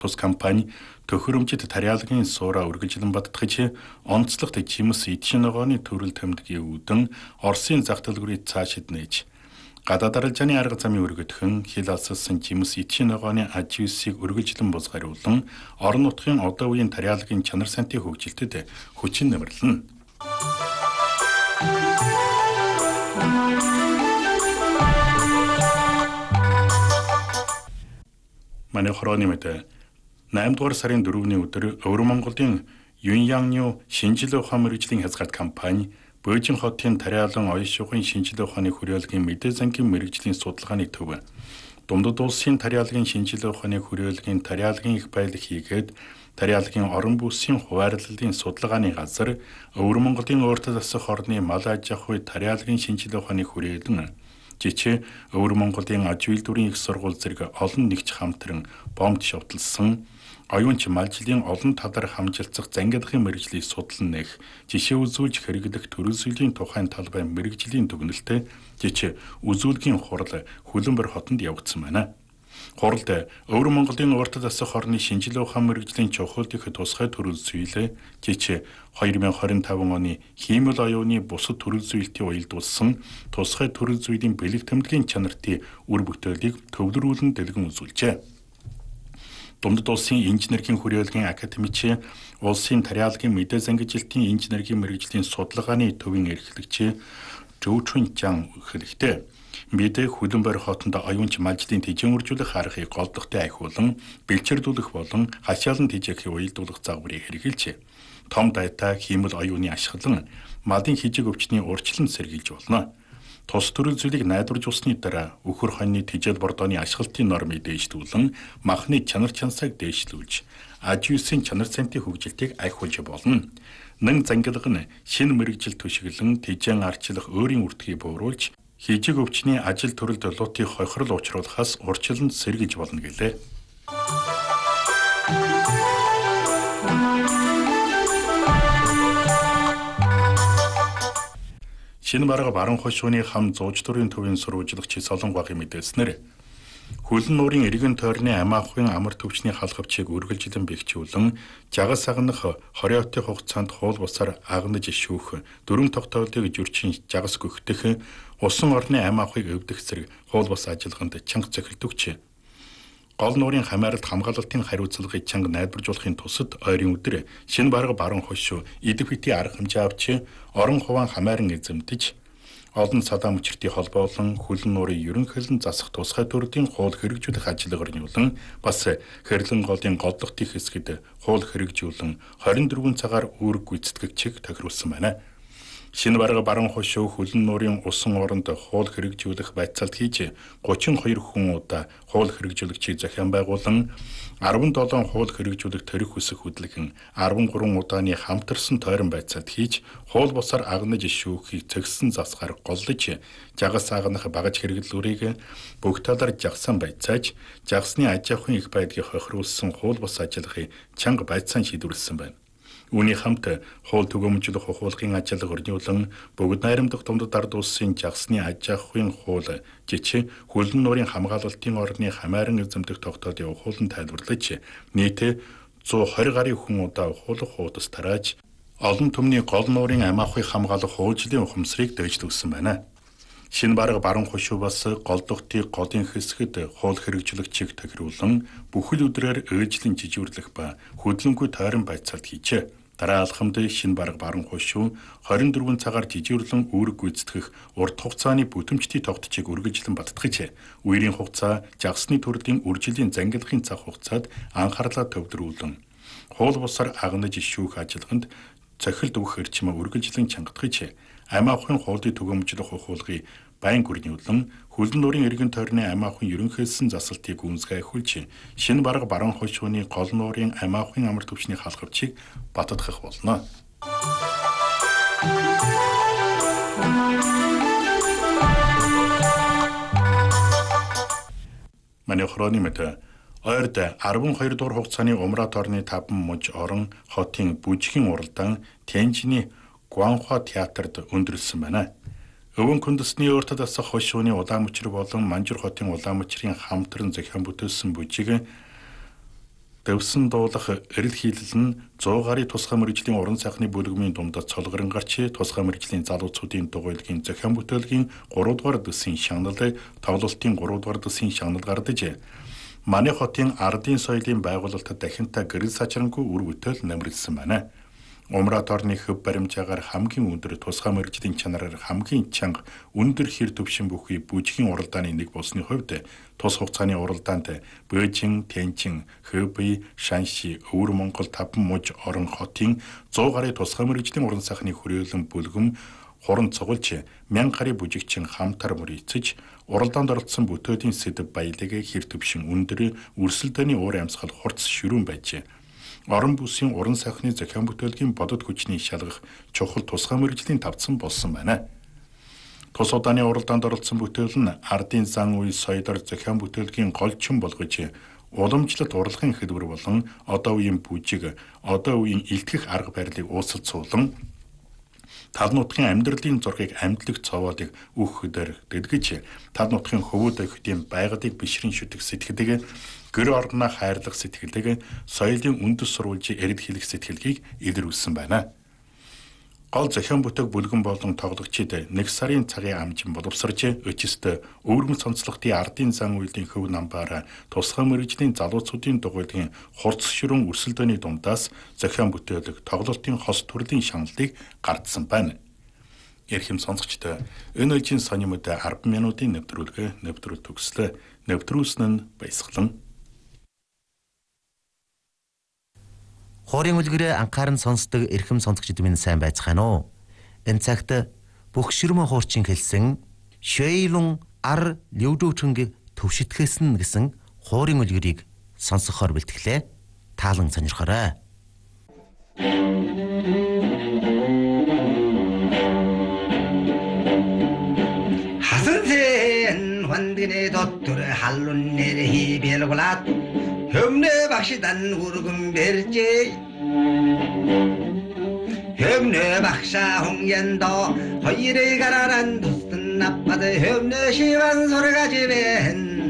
Тус компани төхөөрөмжид тариалгын суура үргэлжлэн баттгаж онцлогт жимс эдшин ногооны төрөл тэмдгийн үүдэн Оросын зах төлбөрийг цаашид нээж гадаад арилжааны арга замын өргөдхөн хил алсалсан жимс эдшин ногооны аж үйлсийг үргэлжлэн бузгаруулан орон нутгийн одоо үеийн тариалгын чанар сантын хөгжилтэд хүчин нэмэрлэнэ. Манай хорооны мэт 8 дугаар сарын 4-ний өдөр Өвөр Монголын Юньянью шинжилгээ ухаан мэргэжлийн хязгаат компани Бөөжин хотын тариалан оён шугын шинжилгээ ухааны хүрээлэгийн мэдээ зангийн мэргэжлийн судалгааны төв Дундад улсын тариалгын шинжилгээ ухааны хүрээлэгийн тариалгын их байлг хийгээд тариалгын орон бүсийн хуваарлалын судалгааны газар Өвөр Монголын өөртөө засах орны мал аж ахуй тариалгын шинжилгээ ухааны хүрээлэн жичээ Өвөр Монголын аж үйлдвэрийн их сургууль зэрэг олон нэгж хамтран бомбд шовтлсон оюунч малжлын олон талаар хамжилцах зангидлагын мэргэжлийг судлан нэх жишээ үзүүлж хэрэглэх төрөлсөлийн тухайн талбай мэргэжлийн дүгнэлтэд жишээ үзүүлгийн хурал Хүлэмбэр хотод явагдсан байна. Хуралд Өвөр Монголын өөртөө засах орны шинжилгээ ухаан мэргэжлийн чухал их тусгай төрөлсөйлөө жишээ 2025 оны хиймэл оюуны бусад төрөлсөйлтийн уялдуулсан тусгай төрөлсөйлийн бэлэг тэмдгийн чанартын үр бүтээлийг төвлөрүүлэн дэлгэн үзүүлжээ. Дундад улсын инженерийн хүрээлэгийн академич улсын тариалгын мэдээ зангижилтын инженерийн мэргэжлийн судалгааны төвийн эрхлэгч Жүүчүн Чан хэлэхдээ мэдээ Хүлэмбэр хотод оюунч малжлын тэжээн үржүүлэх аргыг голдохтой ахиулан бэлчэрлүүлэх болон хашаалан тэжээхийг уялдуулах загварыг хэрэгжилж том дайтай хиймэл оюуны ашиглан малын хижиг өвчний урьдчилан сэргийлж болно. Тус төрөлсөлийг найдварж усны дараа өхөр хоньны тэжээл бордооны ашиглалтын нормыг дээшлүүлэн махны чанар чансааг дээшлүүлж аж үйлсийн чанар сантын хөгжилтийг ахиулж болно. Нэн зангилга нь шинэ мэргэжил төшөглөн тэжээн арчлах өөрийн үртгийг бууруулж хижиг өвчний ажил төрөлд лутыг хохирол учруулахаас урьдчилан сэргийлж болно гэлээ. Шинэ бараг баруун хошууны хам зууж дурын төвийн сурвалжлагч Солонгогийн мэдээснээр Хүлэн нуурын эргэн тойрны амаахын амар төвчний халхавчийг үргэлжлэн бэхжүүлэн жагас агнах 20 отын хугацаанд хуул бусаар агнаж шүүх дөрвөн тогтоолыг жүрчин жагас гөхтөх усан орны амаахыг өвдөх зэрэг хуул бус ажиллагаанд чанга цохилдөгч. Гол нуурын хамааралд хамгаалалтын хариуцлагыг чанга найдваржуулахын тусад ойрын өдөр шинэ бараг баруун хошуу идэв хити арга хэмжээ авч орон хуваан хамааран эзэмдэж олон садаа мөчртийн холбоолон Хүлэн нуурын ерөнхийлөн засах тусгай төрлийн хууль хэрэгжүүлэх ажлыг орнуулан бас хэрлэн голын голдохтын хэсгэд хууль хэрэгжүүлэн 24 цагаар үүрэг гүйцэтгэгчийг тохируулсан байна. Шинэ бараг баруун хошуу Хүлэн нуурын усан оронд хууль хэрэгжүүлэх байцаалт хийж 32 хүн удаа хууль хэрэгжүүлэгчийг зохион байгуулан 17 хууль хэрэгжүүлэх төрөх хүсэх хөдөлгөн 13 удааны хамтарсан тойрон байцаалт хийж хууль бусаар агнаж шүүхийг цэгсэн засгаар голлож жагас агнах багаж хэрэглүүрийг бүх талаар жагсаан байцааж жагсны аж ахуйн их байдлыг хохируулсан хууль бус ажиллахыг чанга байцаан шийдвэрлэсэн байна. Үүний хамт хууль түгээмжлэх ухуулгын ажиллага өрнүүлэн бүгд найрамдах дундад ард улсын жагсны аж ахуйн хууль жичээ Хүлэн нуурын хамгаалалтын орны хамааран эзэмдэх тогтоолыг ухуулан тайлбарлаж нийт 120 гаруй хүн удаа ухуулах хуудас тарааж олон түмний гол нуурын амаахыг хамгаалах хуульчлалын ухамсарыг дэвшлүүлсэн байна. Шинэ бараг баруун хошуу бас голдохтын голын хэсгэд хууль хэрэгжүүлэгчийг тохируулан бүхэл өдрөөр ээлжлэн жижүүрлэх ба хөдөлгөнгүй тойрон байцаалт хийжээ. Дараа алхамд шинэ бараг баруун хошуу 24 цагаар жижүүрлэн үүрэг гүйцэтгэх урт хугацааны бүтэмжтийн тогтцыг үргэлжлэн баттгаж үерийн хугацаа жагсны төрлийн үржилийн зангилахын цаг хугацаад анхаарлаа төвлөрүүлэн хууль бусаар агнаж шүүх ажиллаганд цохилт өгөх эрчимээ үргэлжлэн чангатгаж амаахын хуулийн түгээмжлэх ухуулгыг байн гүрнүүлэн Хүлэн нуурын эргэн тойрны амаахын ерөнхийлсөн засалтыг гүнзгий ахиулж шинэ бараг баруун хошууны гол нуурын амаахын амар төвчний халхавчийг баттгах болно. Манай хорооны мэт ойрд 12 дугаар хугацааны Умрат орны 5 муж орон хотын бүжгийн уралдаан Тянжины Гуанхуа театрт өндөрлсөн байна. Өвөн күндэсний өөртөө засах хошууны улаан мөчр болон Манжур хотын улаан мөчрийн хамтран зохион бүтээсэн бүжиг Дэвсэн дуулах эрэл хийлэл нь 100 гаруй тусгай мэргэжлийн уран сайхны бүлгмийн дундад цолгорон гарч тусгай мэргэжлийн залуучуудын дугуйлгийн зохион бүтээлгийн 3 дугаар дэсийн шагнал тоглолтын 3 дугаар дэсийн шагнал гардаж манай хотын ардын соёлын байгуулалтад дахинтаа гэрэл сачрангүй үр бүтээл намрилсан байна. Умраторны хөв баримжаагаар хамгийн өндөр тусгай мэргэжлийн чанараар хамгийн чанга өндөр хэр төвшин бүхий бүжгийн уралдааны нэг болсны хувьд тус хугацааны уралдаанд Бээжин, Тянчин, Хэбэй, Шанши, Өвөр Монгол 5 муж орон хотын 100 гаруй тусгай мэргэжлийн уран сайхны хүрээлэн бүлгэм хуран цугулж 1000 гаруй бүжигчин хамтар мөрийцэж уралдаанд оролцсон бүтээлийн сэдэв баялаг хэр төвшин өндөр өрсөлдөөний уур амьсгал хурц ширүүн байжээ. Орон бүсийн уран сайхны зохион бүтээлгийн бодод хүчний шалгах чухал тусгай мэргэжлийн тавцсан болсон байна. Тус удааны уралдаанд оролцсон бүтээл нь ардын зан үе соёлоор зохион бүтээлгийн голчин болгож уламжлалт урлагийн хэлбэр болон одоо үеийн бүжиг, одоо үеийн илтгэх арга барилыг уусалж суулан тал нутгийн амьдралын зургийг амьдлаг цовоодыг өөх хөдөр дэдгэж тал нутгийн хөвөөд охидын байгалыг бишрэн шүтэх сэтгэлдэг гэр орноо хайрлах сэтгэлдэг соёлын үндэс сурвалжийг эрд хэлэх сэтгэлгийг илрүүлсэн байна. Гол зохион бүтээх бүлгэн болон тоглогчид 1 сарын цагийн амжин боловсрж өчөстө өвөрмөц сонцлогтын ардын зан үйлийн хөв намбаар тусгай мэргэжлийн залуучуудын дугуйлгийн хурц ширүүн өрсөлдөөний дундаас зохион бүтээлэг тоглолтын хос төрлийн шаналлыг гардсан байна. Эрхэм сонсогчдоо энэ үеийн сони мэд 10 минутын нэвтрүүлгээ нэвтрүүл төгслөө. Нэвтрүүлсэн нь баясгалан. Хоорын үлгэрээ анхааран сонсдог эрхэм сонсогчид минь сайн байцгаана уу? Энэ цагт бүх ширмэн хуурчин хэлсэн Шэйлун ар Левдүүчинг төвшөтгөөсөн гэсэн хоорын үлгэрийг сонсохоор бэлтгэлээ. Таалан сонирхоорой. 하선생 환근의 덧돌 할룬 내리 별골라 협내 박시단 우르금 베르제 협내 박사 홍연도 허이를 가라란 도스든 나빠도 협내 시반 소리가 집엔